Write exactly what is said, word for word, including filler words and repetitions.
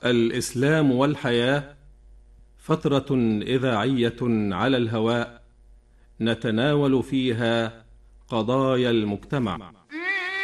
الإسلام والحياة، فترة إذاعية على الهواء نتناول فيها قضايا المجتمع.